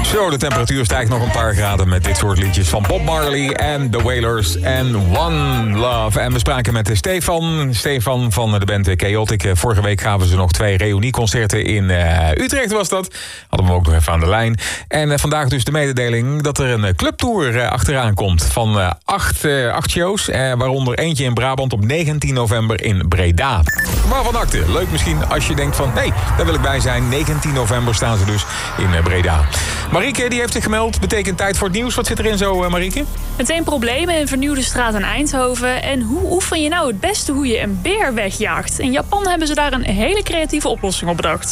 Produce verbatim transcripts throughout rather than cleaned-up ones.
Zo, de temperatuur stijgt nog een paar graden met dit soort liedjes van Bob Marley en The Wailers en One Love. En we spraken met Stefan, Stefan van de band Chaotic. Vorige week gaven ze nog twee reunieconcerten in uh, Utrecht was dat. Hadden we ook nog even aan de lijn. En uh, vandaag dus de mededeling dat er een clubtour uh, achteraan komt van uh, acht, uh, acht shows. Uh, waaronder eentje in Brabant op negentien november in Breda. Waarvan acte? Leuk misschien als je denkt van, hé, hey, daar wil ik bij zijn. negentien november staan ze dus in uh, Breda. Marieke, die heeft zich gemeld. Betekent tijd voor het nieuws. Wat zit erin zo, uh, Marieke? Meteen problemen in vernieuwde straat in Eindhoven. En hoe oefen je nou het beste hoe je een beer wegjaagt? In Japan hebben ze daar een hele creatieve oplossing op bedacht.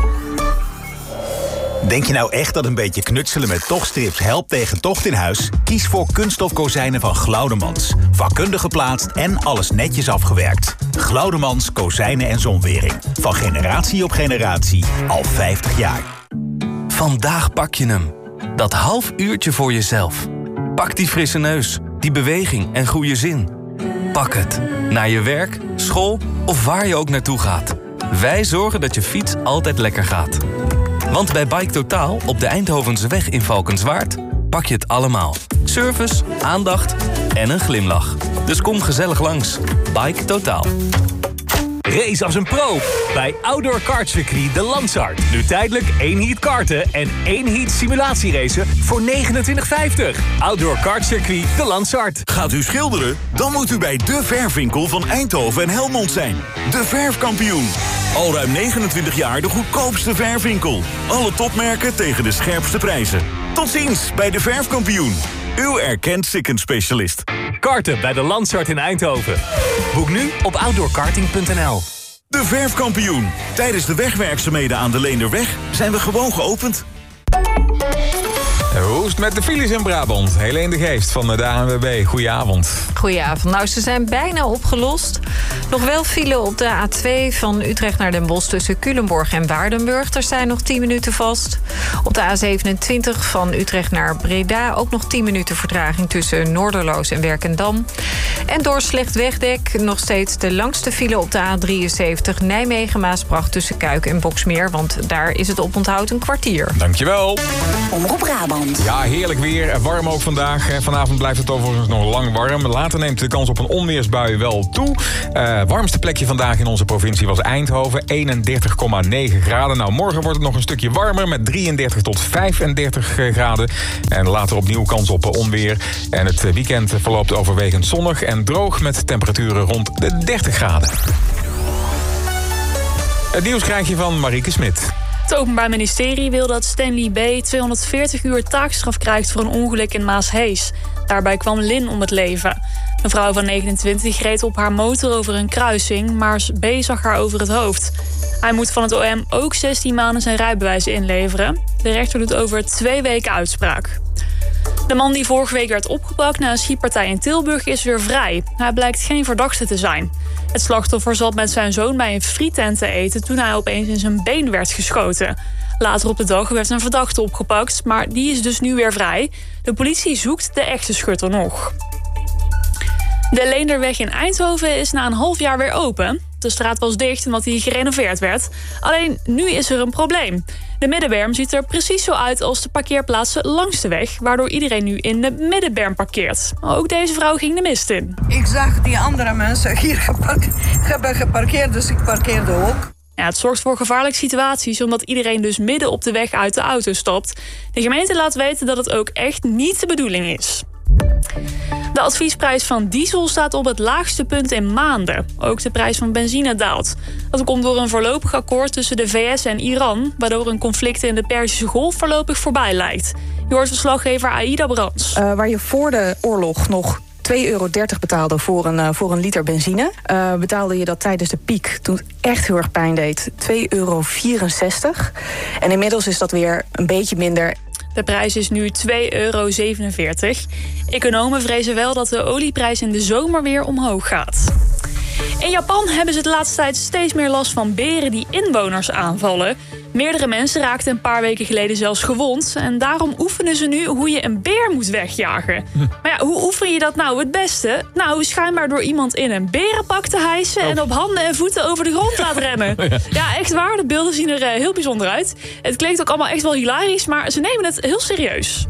Denk je nou echt dat een beetje knutselen met tochtstrips helpt tegen tocht in huis? Kies voor kunststof kozijnen van Glaudemans. Vakkundig geplaatst en alles netjes afgewerkt. Glaudemans kozijnen en zonwering. Van generatie op generatie al vijftig jaar. Vandaag pak je hem. Dat half uurtje voor jezelf. Pak die frisse neus, die beweging en goede zin. Pak het. Naar je werk, school of waar je ook naartoe gaat. Wij zorgen dat je fiets altijd lekker gaat. Want bij Bike Totaal op de Eindhovense weg in Valkenswaard pak je het allemaal. Service, aandacht en een glimlach. Dus kom gezellig langs. Bike Totaal. Race als een pro bij Outdoor Kartcircuit de Lansart. Nu tijdelijk één heat karten en één heat simulatieracen voor negenentwintig vijftig. Outdoor Kartcircuit de Lansart. Gaat u schilderen? Dan moet u bij De Verfwinkel van Eindhoven en Helmond zijn. De Verfkampioen. Al ruim negenentwintig jaar de goedkoopste verfwinkel. Alle topmerken tegen de scherpste prijzen. Tot ziens bij De Verfkampioen. Uw erkend Sikkens-specialist. Karten bij de Lansart in Eindhoven. Boek nu op outdoorkarting punt n l. De Verfkampioen. Tijdens de wegwerkzaamheden aan de Leenderweg zijn we gewoon geopend. Hoe is het met de files in Brabant? Helene de Geest van de A N W B. Goedenavond. Goedenavond. Nou, ze zijn bijna opgelost. Nog wel file op de A twee van Utrecht naar Den Bosch tussen Culemborg en Waardenburg. Daar zijn nog tien minuten vast. Op de A zevenentwintig van Utrecht naar Breda ook nog tien minuten vertraging tussen Noorderloos en Werkendam. En door slecht wegdek nog steeds de langste file op de A drieënzeventig Nijmegen-Maasbracht tussen Kuik en Boksmeer. Want daar is het oponthoud een kwartier. Dankjewel. Omroep Brabant. Ja, heerlijk weer. Warm ook vandaag. Vanavond blijft het overigens nog lang warm. Later neemt de kans op een onweersbui wel toe. Uh, warmste plekje vandaag in onze provincie was Eindhoven. eenendertig komma negen graden. Nou, morgen wordt het nog een stukje warmer met drieëndertig tot vijfendertig graden. En later opnieuw kans op onweer. En het weekend verloopt overwegend zonnig en droog met temperaturen rond de dertig graden. Het nieuws krijg je van Marieke Smit. Het Openbaar Ministerie wil dat Stanley B. tweehonderdveertig uur taakstraf krijgt voor een ongeluk in Maashees. Daarbij kwam Lynn om het leven. Een vrouw van negenentwintig reed op haar motor over een kruising, maar B. zag haar over het hoofd. Hij moet van het O M ook zestien maanden zijn rijbewijs inleveren. De rechter doet over twee weken uitspraak. De man die vorige week werd opgepakt na een schietpartij in Tilburg is weer vrij. Hij blijkt geen verdachte te zijn. Het slachtoffer zat met zijn zoon bij een frietent te eten toen hij opeens in zijn been werd geschoten. Later op de dag werd een verdachte opgepakt, maar die is dus nu weer vrij. De politie zoekt de echte schutter nog. De Leenderweg in Eindhoven is na een half jaar weer open. De straat was dicht omdat die gerenoveerd werd. Alleen nu is er een probleem. De middenberm ziet er precies zo uit als de parkeerplaatsen langs de weg, waardoor iedereen nu in de middenberm parkeert. Ook deze vrouw ging de mist in. Ik zag die andere mensen hier geparkeerd, hebben geparkeerd, dus ik parkeerde ook. Ja, het zorgt voor gevaarlijke situaties omdat iedereen dus midden op de weg uit de auto stapt. De gemeente laat weten dat het ook echt niet de bedoeling is. De adviesprijs van diesel staat op het laagste punt in maanden. Ook de prijs van benzine daalt. Dat komt door een voorlopig akkoord tussen de V S en Iran, waardoor een conflict in de Perzische Golf voorlopig voorbij lijkt. Je hoort verslaggever Aida Brands. Uh, waar je voor de oorlog nog twee euro dertig betaalde voor een, uh, voor een liter benzine, Uh, betaalde je dat tijdens de piek, toen het echt heel erg pijn deed, twee euro vierenzestig. En inmiddels is dat weer een beetje minder. De prijs is nu twee euro zevenenveertig. Economen vrezen wel dat de olieprijs in de zomer weer omhoog gaat. In Japan hebben ze de laatste tijd steeds meer last van beren die inwoners aanvallen. Meerdere mensen raakten een paar weken geleden zelfs gewond. En daarom oefenen ze nu hoe je een beer moet wegjagen. Maar ja, hoe oefen je dat nou het beste? Nou, schijnbaar door iemand in een berenpak te hijsen... Oh. en op handen en voeten over de grond laten rennen. Ja, echt waar. De beelden zien er uh, heel bijzonder uit. Het klinkt ook allemaal echt wel hilarisch, maar ze nemen het heel serieus.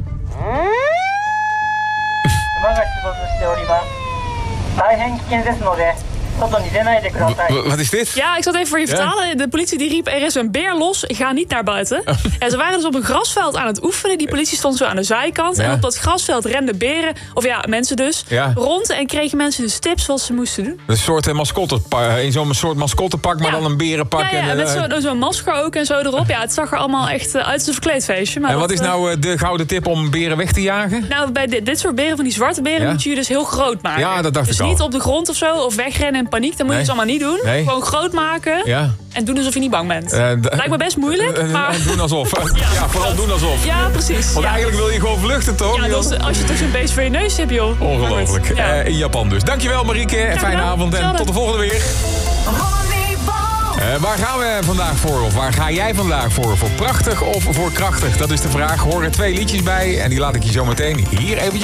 Wat is dit? Ja, ik zal het even voor je vertalen. Ja? De politie die riep, er is een beer los, ga niet naar buiten. Oh. En ze waren dus op een grasveld aan het oefenen. Die politie stond zo aan de zijkant. Ja. En op dat grasveld renden beren, of ja, mensen dus, ja. rond. En kregen mensen dus tips wat ze moesten doen. Een soort uh, mascottepak, in zo'n soort mascottepak, maar ja. dan een berenpak. Ja, ja, en, uh, met zo'n zo masker ook en zo erop. Ja, het zag er allemaal echt uh, uit als een verkleedfeestje. Maar en wat dat, is nou uh, de gouden tip om beren weg te jagen? Nou, bij dit, dit soort beren, van die zwarte beren, ja? moet je je dus heel groot maken. Ja, dat dacht dus ik al. niet op de grond of zo, of wegrennen in paniek. Dan moet nee. je het allemaal niet doen. Nee. Gewoon groot maken. Ja. En doen alsof je niet bang bent. Uh, Lijkt me best moeilijk. Uh, maar... Doen alsof. ja, ja, vooral doen alsof. Ja, precies. Want ja. eigenlijk wil je gewoon vluchten, toch? Ja, dus, als je toch zo'n beest voor je neus hebt, joh. Ongelooflijk. Ja. Uh, in Japan dus. Dankjewel, Marieke. Ja, fijne ja, avond en zelden. Tot de volgende weer. Uh, waar gaan we vandaag voor? Of waar ga jij vandaag voor? Voor prachtig of voor krachtig? Dat is de vraag. Horen twee liedjes bij. En die laat ik je zo meteen hier eventjes